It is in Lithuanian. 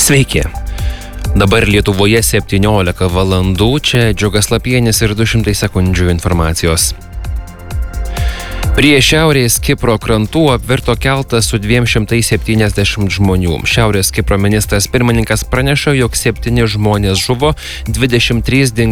Sveiki. Dabar Lietuvoje 17 valandų, čia Džiugas Lapienis ir 200 sekundžių informacijos. Prie šiaurės Kipro krantų apvirto keltas su 270 žmonių. Šiaurės Kipro ministras pirmininkas praneša, jog 7 žmonės žuvo, 23 dingo